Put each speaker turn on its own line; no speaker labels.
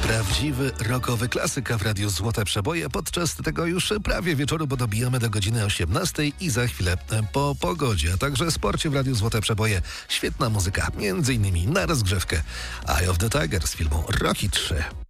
Prawdziwy rockowy klasyka w Radiu Złote Przeboje podczas tego już prawie wieczoru, bo dobijamy do godziny 18 i za chwilę po pogodzie, a także sporcie w Radiu Złote Przeboje. Świetna muzyka, między innymi na rozgrzewkę Eye of the Tiger z filmu Rocky 3.